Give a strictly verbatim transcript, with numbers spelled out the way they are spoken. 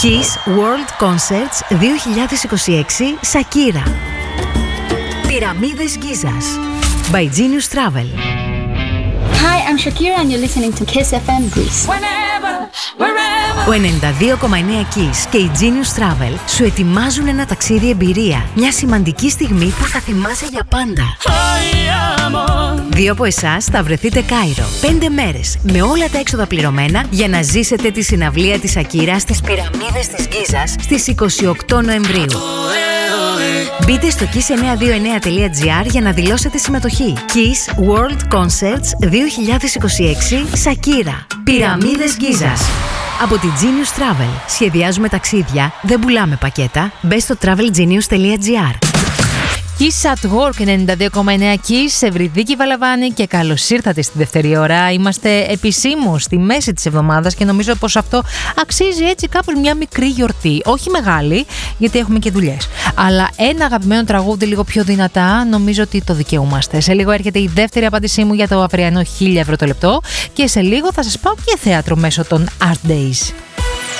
Kiss World Concerts δύο χιλιάδες είκοσι έξι Shakira. Πυραμίδες Γκίζας by Genius Travel. Hi, I'm Shakira and you're listening to Kiss εφ εμ Greece. Whenever, wherever. Ο ενενήντα δύο κόμμα εννέα Kiss και η Genius Travel σου ετοιμάζουν ένα ταξίδι εμπειρία. Μια σημαντική στιγμή που θα θυμάσαι για πάντα. Δύο από εσάς θα βρεθείτε Κάιρο. Πέντε μέρες με όλα τα έξοδα πληρωμένα για να ζήσετε τη συναυλία της Shakira στις Πυραμίδες της Γκίζας στις είκοσι οκτώ Νοεμβρίου. Μπείτε στο kiss εννιακόσια είκοσι εννέα τελεία τζι άρ για να δηλώσετε συμμετοχή. Kiss World Concerts δύο χιλιάδες είκοσι έξι Shakira. Πυραμίδες Γκίζας. Από τη Genius Travel. Σχεδιάζουμε ταξίδια, δεν πουλάμε πακέτα. Μπε στο travel genius τελεία τζι άρ. Kiss at Work ενενήντα δύο κόμμα εννέα Kiss, Ευρυδίκη Βαλαβάνη και καλώς ήρθατε στη δεύτερη ώρα. Είμαστε επισήμως στη μέση της εβδομάδας και νομίζω πως αυτό αξίζει έτσι κάπως μια μικρή γιορτή. Όχι μεγάλη, γιατί έχουμε και δουλειές. Αλλά ένα αγαπημένο τραγούδι λίγο πιο δυνατά, νομίζω ότι το δικαιούμαστε. Σε λίγο έρχεται η δεύτερη απάντησή μου για το αυριανό χίλια ευρώ το λεπτό και σε λίγο θα σας πάω και θέατρο μέσω των Art Days.